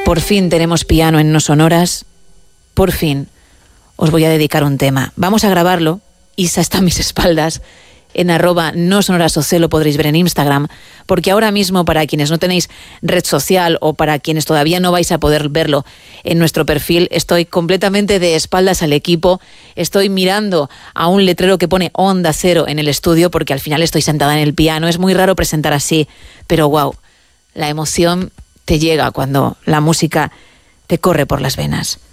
Por fin tenemos piano en No Sonoras. Por fin os voy a dedicar un tema. Vamos a grabarlo. Isa está a mis espaldas. En @nosonorasoc lo podréis ver en Instagram, porque ahora mismo, para quienes no tenéis red social o para quienes todavía no vais a poder verlo en nuestro perfil, estoy completamente de espaldas al equipo, estoy mirando a un letrero que pone Onda Cero en el estudio, porque al final estoy sentada en el piano. Es muy raro presentar así, pero wow, la emoción te llega cuando la música te corre por las venas.